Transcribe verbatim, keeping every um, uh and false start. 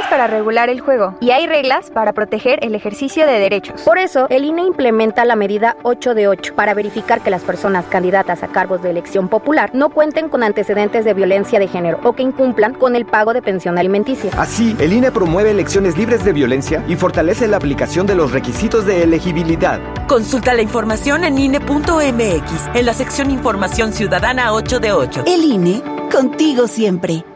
para regular el juego y hay reglas para proteger el ejercicio de derechos. Por eso, el I N E implementa la medida ocho de ocho para verificar que las personas candidatas a cargos de elección popular no cuenten con antecedentes de violencia de género o que incumplan con el pago de pensión alimenticia. Así, el I N E promueve elecciones libres de violencia y fortalece la aplicación de los requisitos de elegibilidad. Consulta la información en I N E punto M X, en la sección Información Ciudadana ocho de ocho. El I N E, contigo siempre.